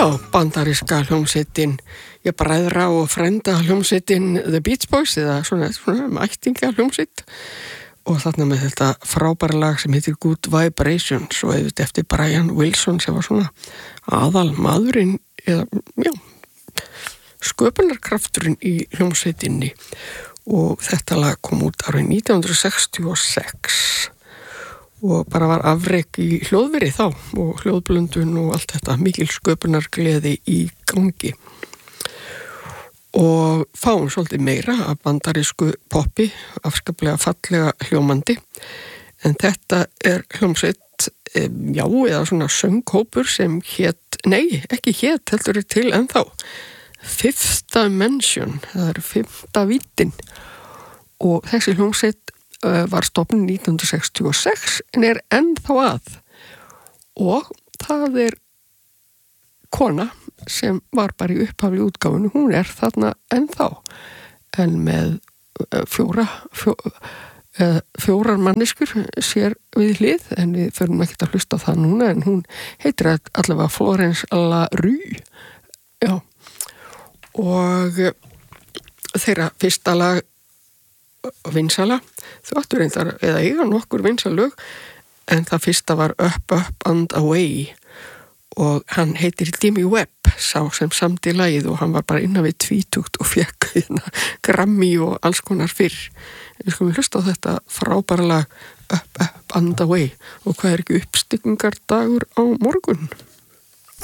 Já, bandaríska hljómsveitin, bræðra og frænda hljómsveitin The Beach Boys eða svona ættinga hljómsveit og þarna með þetta frábæra lag sem heitir Good Vibrations og auðvitað eftir Brian Wilson sem var svona aðal maðurinn eða, sköpunarkrafturinn í hljómsveitinni og þetta lag kom út árið 1966 og bara var afrek í hljóðveri þá og hljóðblöndun og allt þetta mikil sköpunargleði í gangi og fáum svolítið meira af bandarísku poppi, afskaplega fallega hljómandi en þetta hljómsveit, eða svona sönghópur sem ekki heldur til ennþá Fifth Dimension, það fimmta víddin og þessi hljómsveit var stofnuð 1966 en ennþá að og það kona sem var bara í upphafli útgáfunu, hún þarna ennþá en með fjórar manneskur sér við hlið en við förum ekkert að hlusta á það núna en hún heitir allavega Florence LaRue og þeirra fyrsta lag vinsala, þau áttu reyndar eða eiga nokkur vinsalög en það fyrsta var Up, Up and Away og hann heitir Jimmy Webb, sá sem samdi lagið og hann var bara innan við 20 og fekk Grammy og alls konar fyrr. Við skulum hlusta á þetta frábæra lag Up, Up and Away og hvað ekki uppstigningardagur á morgun?